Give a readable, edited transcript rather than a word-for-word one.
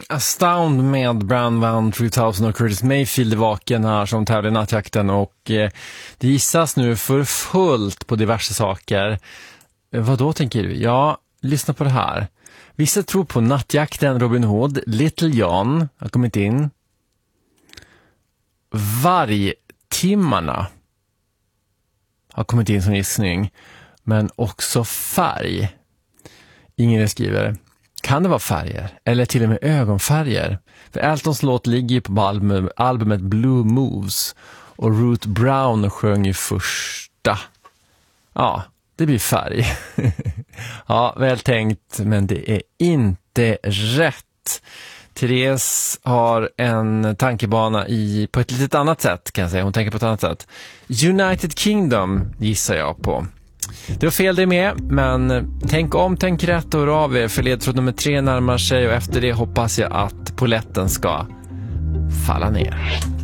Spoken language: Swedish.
Astound med Brown Van 3000 och Curtis Mayfield är vaken här som tävlar i nattjakten, och det gissas nu för fullt på diverse saker. Vad då tänker du? Ja, lyssna på det här. Vissa tror på nattjakten, Robin Hood, Little John har kommit in. Vargtimmarna har kommit in som gissning, men också färg. Ingen skriver. Kan det vara färger? Eller till och med ögonfärger? För Eltons låt ligger ju på albumet Blue Moves, och Ruth Brown sjöng ju första. Ja, det blir färg. Ja, väl tänkt, men det är inte rätt. Therese har en tankebana på ett litet annat sätt, kan jag säga. Hon tänker på ett annat sätt. United Kingdom gissar jag på. Det var fel det med, men tänk om, tänk rätt och hör av er, för ledtråd nummer 3 närmar sig, och efter det hoppas jag att poletten ska falla ner.